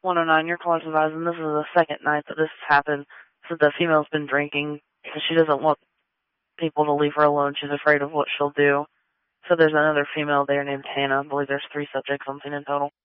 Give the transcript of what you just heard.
109, you're calling advised, and this is the second night that this has happened. So the female's been drinking, and she doesn't want people to leave her alone. She's afraid of what she'll do. So there's another female there named Hannah. I believe there's 3 subjects, something in total.